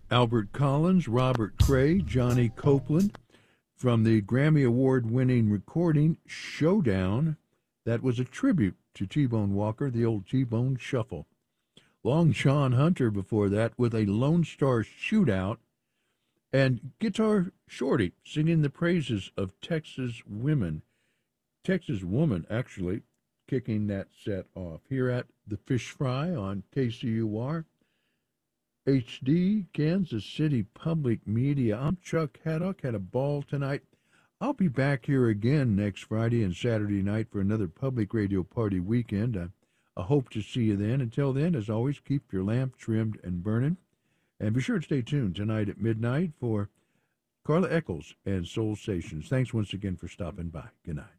Albert Collins, Robert Cray, Johnny Copeland from the Grammy Award-winning recording Showdown. That was a tribute to T-Bone Walker, the old T-Bone Shuffle. Long John Hunter before that with a Lone Star Shootout, and Guitar Shorty singing the praises of Texas women. Texas Woman, actually, kicking that set off here at the Fish Fry on KCUR. HD, Kansas City Public Media. I'm Chuck Haddock. Had a ball tonight. I'll be back here again next Friday and Saturday night for another Public Radio Party weekend. I hope to see you then. Until then, as always, keep your lamp trimmed and burning. And be sure to stay tuned tonight at midnight for Carla Eccles and Soul Stations. Thanks once again for stopping by. Good night.